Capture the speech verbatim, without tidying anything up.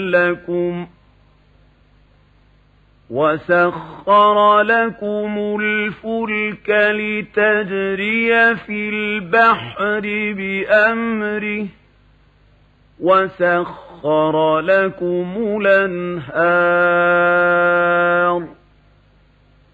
لكم وسخر لكم الفلك لتجري في البحر بأمره وسخر لكم الأنهار